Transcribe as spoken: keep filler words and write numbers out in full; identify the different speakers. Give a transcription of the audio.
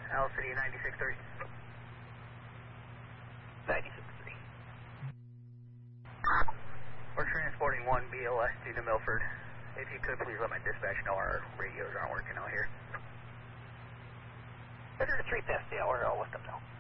Speaker 1: Al City ninety-six three.
Speaker 2: ninety-six three.
Speaker 1: We're transporting one B L S to New Milford. If you could, please let my dispatch know our radios aren't working out here.
Speaker 2: Better three past the hour, I'll let them know.